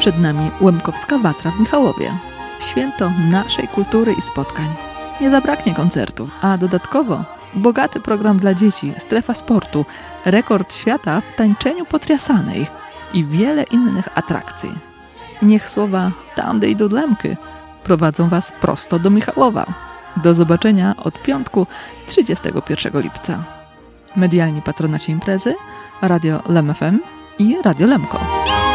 Przed nami Łemkowska Watra w Michałowie. Święto naszej kultury i spotkań. Nie zabraknie koncertów, a dodatkowo bogaty program dla dzieci, strefa sportu, rekord świata w tańczeniu potriasanej i wiele innych atrakcji. Niech słowa Tandy i Dudlemky prowadzą Was prosto do Michałowa. Do zobaczenia od piątku 31 lipca. Medialni patronaci imprezy Radio Lem FM i Radio Lemko.